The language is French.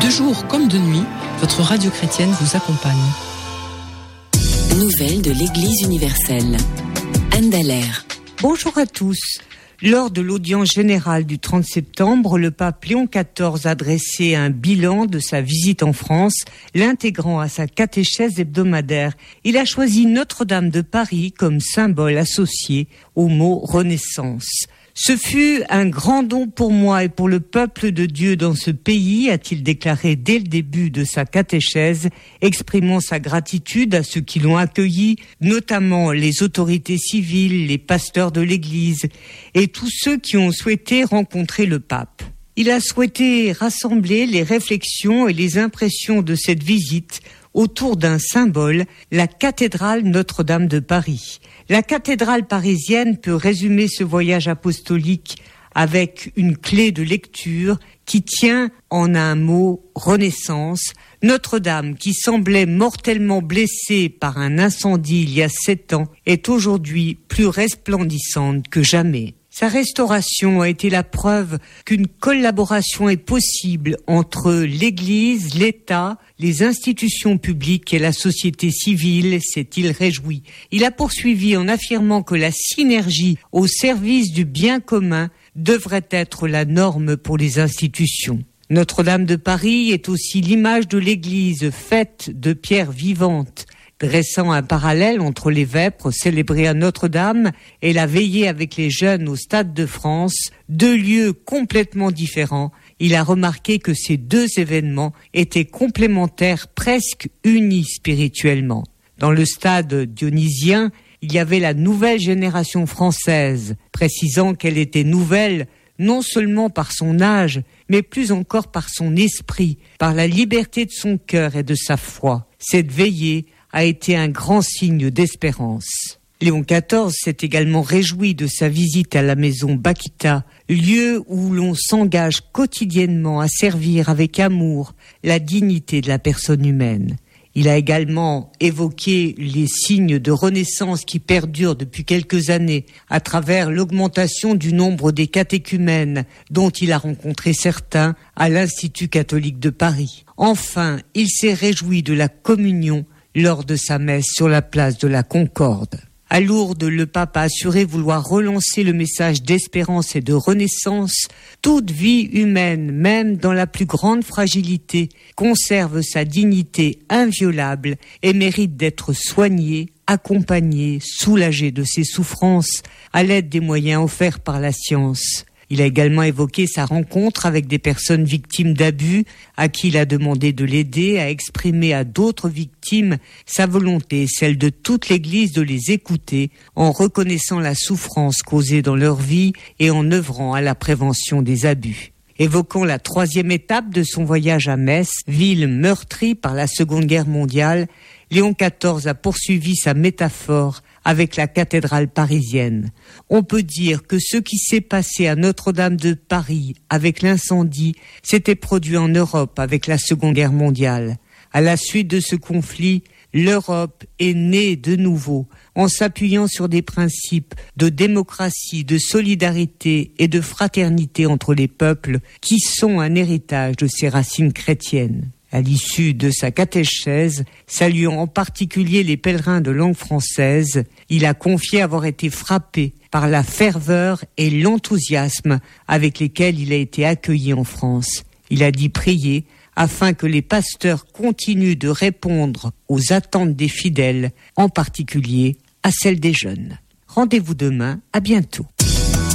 De jour comme de nuit, votre radio chrétienne vous accompagne. Nouvelles de l'Église universelle. Anne Dallaire. Bonjour à tous. Lors de l'audience générale du 30 septembre, le pape Léon XIV a dressé un bilan de sa visite en France, l'intégrant à sa catéchèse hebdomadaire. Il a choisi Notre-Dame de Paris comme symbole associé au mot Renaissance. Ce fut un grand don pour moi et pour le peuple de Dieu dans ce pays, a-t-il déclaré dès le début de sa catéchèse, exprimant sa gratitude à ceux qui l'ont accueilli, notamment les autorités civiles, les pasteurs de l'Église et tous ceux qui ont souhaité rencontrer le pape. Il a souhaité rassembler les réflexions et les impressions de cette visite autour d'un symbole, la cathédrale Notre-Dame de Paris. La cathédrale parisienne peut résumer ce voyage apostolique avec une clé de lecture qui tient en un mot Renaissance. Notre-Dame, qui semblait mortellement blessée par un incendie il y a 7 ans, est aujourd'hui plus resplendissante que jamais. Sa restauration a été la preuve qu'une collaboration est possible entre l'Église, l'État, les institutions publiques et la société civile, s'est-il réjoui. Il a poursuivi en affirmant que la synergie au service du bien commun devrait être la norme pour les institutions. Notre-Dame de Paris est aussi l'image de l'Église faite de pierres vivantes, dressant un parallèle entre les vêpres célébrées à Notre-Dame et la veillée avec les jeunes au Stade de France, 2 lieux complètement différents. Il a remarqué que ces 2 événements étaient complémentaires, presque unis spirituellement. Dans le stade dionysien, il y avait la nouvelle génération française, précisant qu'elle était nouvelle non seulement par son âge, mais plus encore par son esprit, par la liberté de son cœur et de sa foi. Cette veillée a été un grand signe d'espérance. Léon XIV s'est également réjoui de sa visite à la maison Bakita, lieu où l'on s'engage quotidiennement à servir avec amour la dignité de la personne humaine. Il a également évoqué les signes de renaissance qui perdurent depuis quelques années à travers l'augmentation du nombre des catéchumènes dont il a rencontré certains à l'Institut catholique de Paris. Enfin, il s'est réjoui de la communion lors de sa messe sur la place de la Concorde. À Lourdes, le pape a assuré vouloir relancer le message d'espérance et de renaissance. Toute vie humaine, même dans la plus grande fragilité, conserve sa dignité inviolable et mérite d'être soignée, accompagnée, soulagée de ses souffrances à l'aide des moyens offerts par la science. Il a également évoqué sa rencontre avec des personnes victimes d'abus à qui il a demandé de l'aider, à exprimer à d'autres victimes sa volonté et celle de toute l'Église de les écouter en reconnaissant la souffrance causée dans leur vie et en œuvrant à la prévention des abus. Évoquant la 3e étape de son voyage à Metz, ville meurtrie par la Seconde Guerre mondiale, Léon XIV a poursuivi sa métaphore avec la cathédrale parisienne. On peut dire que ce qui s'est passé à Notre-Dame de Paris avec l'incendie s'était produit en Europe avec la Seconde Guerre mondiale. À la suite de ce conflit, l'Europe est née de nouveau en s'appuyant sur des principes de démocratie, de solidarité et de fraternité entre les peuples qui sont un héritage de ses racines chrétiennes. À l'issue de sa catéchèse, saluant en particulier les pèlerins de langue française, il a confié avoir été frappé par la ferveur et l'enthousiasme avec lesquels il a été accueilli en France. Il a dit prier afin que les pasteurs continuent de répondre aux attentes des fidèles, en particulier à celles des jeunes. Rendez-vous demain, à bientôt.